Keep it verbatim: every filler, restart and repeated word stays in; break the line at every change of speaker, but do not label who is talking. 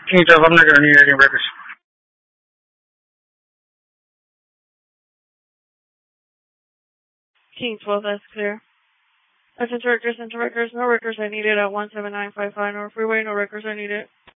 King twelve, I'm not going to need any records.
King twelve, that's clear. Attention records, attention records, no records are needed at one seven nine five five North Freeway, no records are needed.